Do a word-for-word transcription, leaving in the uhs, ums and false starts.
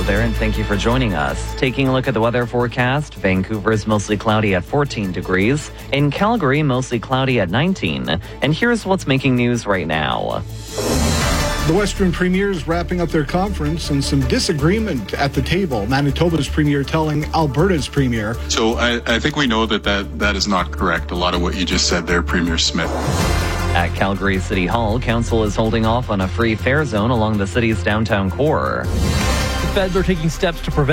there, and thank you for joining us. Taking a look at the weather forecast, Vancouver is mostly cloudy at fourteen degrees. In Calgary, mostly cloudy at nineteen. And here's what's making news right now. The Western Premiers wrapping up their conference and some disagreement at the table. Manitoba's Premier telling Alberta's Premier. So I, I think we know that, that that is not correct. A lot of what you just said there, Premier Smith. At Calgary City Hall, Council is holding off on a free fare zone along the city's downtown core. The feds are taking steps to prevent